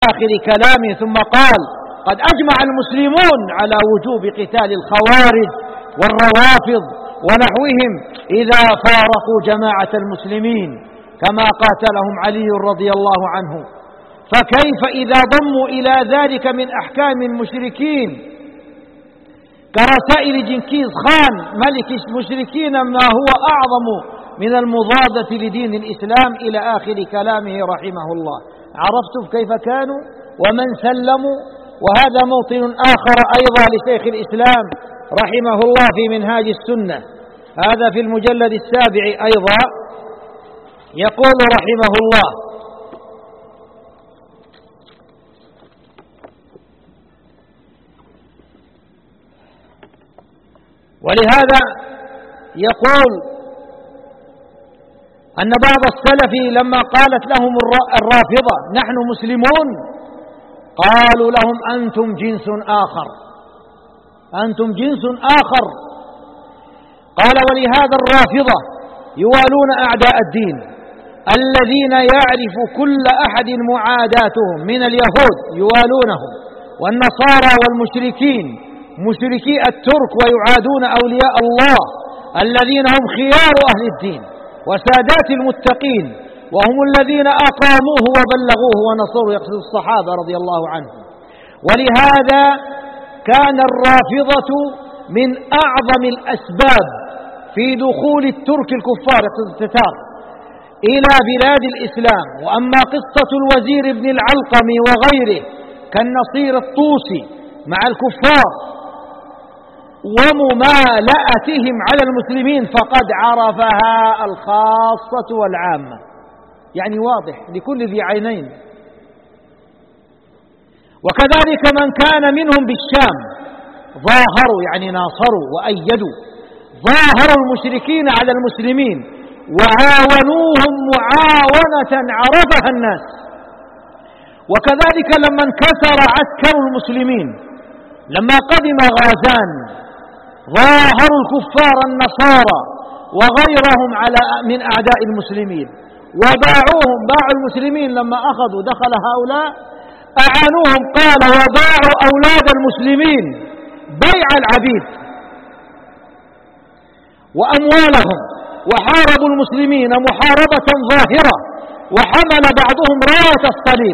آخر كلامه ثم قال: قد أجمع المسلمون على وجوب قتال الخوارج والروافض ونحوهم إذا فارقوا جماعة المسلمين كما قاتلهم علي رضي الله عنه، فكيف إذا ضموا إلى ذلك من أحكام المشركين كرسائل جنكيز خان ملك المشركين ما هو أعظم من المضادة لدين الإسلام إلى آخر كلامه رحمه الله. عرفتم كيف كانوا ومن سلموا؟ وهذا موطن آخر أيضا لشيخ الإسلام رحمه الله في منهاج السنة، هذا في المجلد 7 أيضا، يقول رحمه الله: ولهذا يقول أن بعض السلف لما قالت لهم الرافضة: نحن مسلمون، قالوا لهم: أنتم جنس آخر، أنتم جنس آخر. قال: ولهذا الرافضة يوالون أعداء الدين الذين يعرف كل أحد معاداتهم من اليهود يوالونهم، والنصارى والمشركين مشركي الترك، ويعادون أولياء الله الذين هم خيار أهل الدين وسادات المتقين، وهم الذين أقاموه وبلغوه ونصروه، يقصد الصحابة رضي الله عنهم. ولهذا كان الرافضة من أعظم الأسباب في دخول الترك الكفار التتار إلى بلاد الإسلام. وأما قصة الوزير ابن العلقم وغيره كالنصير الطوسي مع الكفار وممالأتهم على المسلمين فقد عرفها الخاصة والعامة، يعني واضح لكل ذي عينين. وكذلك من كان منهم بالشام ظاهروا، يعني ناصروا وأيدوا، ظاهروا المشركين على المسلمين وعاونوهم معاونة عرفها الناس. وكذلك لما انكسر عسكر المسلمين لما قدم غازان ظاهروا الكفار النصارى وغيرهم من أعداء المسلمين وباعوهم، باعوا المسلمين لما أخذوا دخل هؤلاء أعانوهم، قال: وباعوا أولاد المسلمين بيع العبيد وأموالهم، وحاربوا المسلمين محاربة ظاهرة، وحمل بعضهم راية الصليب،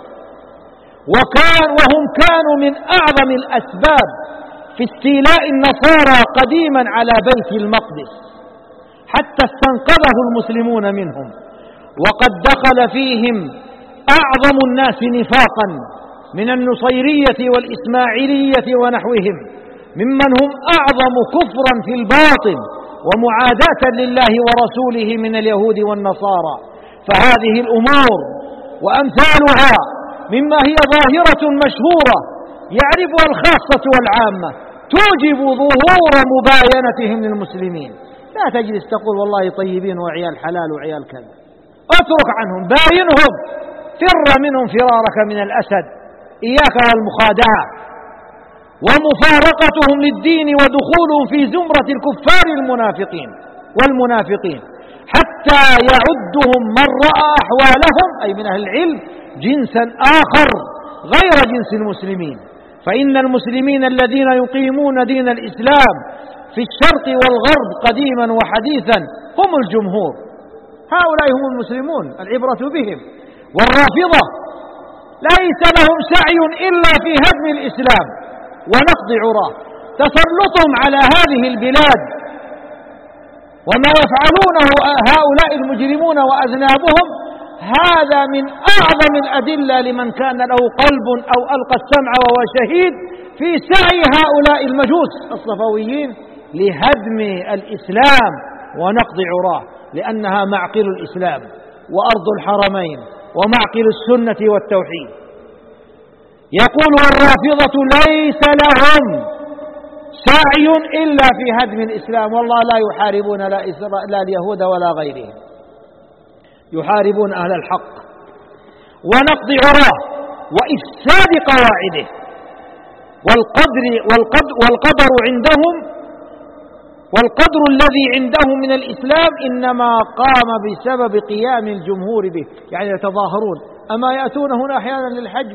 وهم كانوا من أعظم الأسباب في استيلاء النصارى قديما على بيت المقدس حتى استنقذه المسلمون منهم. وقد دخل فيهم أعظم الناس نفاقا من النصيرية والإسماعيلية ونحوهم، ممن هم أعظم كفرا في الباطن ومعاداة لله ورسوله من اليهود والنصارى. فهذه الأمور وأمثالها مما هي ظاهرة مشهورة يعرفها الخاصة والعامة توجب ظهور مباينتهم للمسلمين. لا تجلس تقول والله طيبين وعيال حلال وعيال كذا، اترك عنهم، باينهم، فر منهم فرارك من الأسد، إياك والمخادعة. ومفارقتهم للدين ودخولهم في زمرة الكفار المنافقين والمنافقين حتى يعدهم من رأى أحوالهم أي من أهل العلم جنسا آخر غير جنس المسلمين. فإن المسلمين الذين يقيمون دين الإسلام في الشرق والغرب قديما وحديثا هم الجمهور، هؤلاء هم المسلمون، العبرة بهم. والرافضة ليس لهم سعي إلا في هدم الإسلام ونقض عراه. تسلطهم على هذه البلاد وما يفعلونه هؤلاء المجرمون وأذنابهم هذا من أعظم الأدلة لمن كان له قلب أو ألقى السمع وهو شهيد في سعي هؤلاء المجوس الصفويين لهدم الإسلام ونقض عراه، لأنها معقل الإسلام وأرض الحرمين ومعقل السنة والتوحيد. يقول: والرافضة ليس لهم سعي إلا في هدم الإسلام، والله لا يحاربون لا اليهود ولا غيرهم، يحاربون أهل الحق ونقض عراه وإفساد قواعده. والقدر عندهم، والقدر الذي عندهم من الإسلام إنما قام بسبب قيام الجمهور به، يعني يتظاهرون. أما يأتون هنا أحيانا للحج